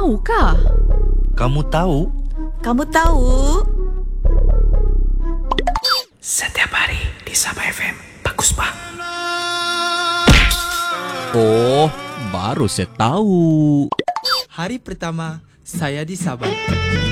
tahukah? Kamu tahu? Kamu tahu? Setiap hari di Sabah FM. Bagus, Pak. Oh, baru saya tahu. Hari pertama saya di Sabah.